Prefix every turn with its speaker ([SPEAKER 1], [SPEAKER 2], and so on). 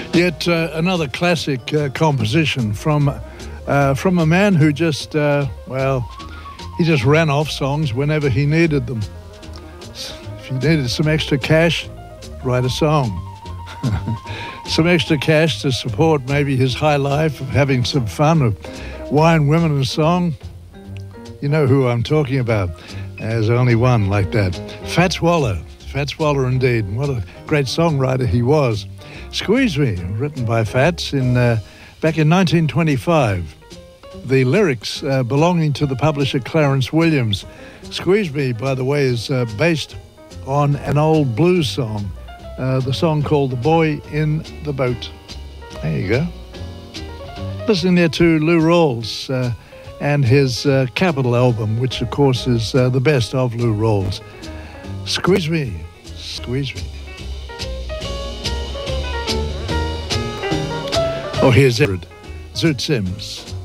[SPEAKER 1] Yet another classic composition from a man who just, he just ran off songs whenever he needed them. If he needed some extra cash, write a song. Some extra cash to support maybe his high life of having some fun, of wine, women and song. You know who I'm talking about. There's only one like that. Fats Waller. Fats Waller indeed. And what a great songwriter he was. Squeeze Me, written by Fats back in 1925. The lyrics belonging to the publisher Clarence Williams. Squeeze Me, by the way, is based on an old blues song. The song called The Boy in the Boat. There you go. Listening there to Lou Rawls and his Capitol album, which of course is the best of Lou Rawls. Squeeze Me, squeeze me. Oh, here's Zoot Sims.